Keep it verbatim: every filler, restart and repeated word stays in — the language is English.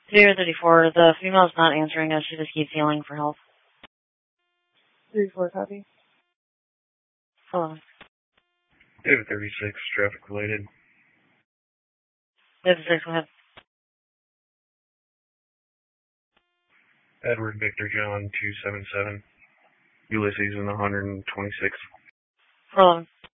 zero thirty-four, the female's not answering us. She just keeps yelling for help. thirty-four, copy. Hold on. David thirty-six, traffic related. David thirty-six, go ahead. Edward Victor John two seven seven. Ulysses in the one twenty-six. Hold on.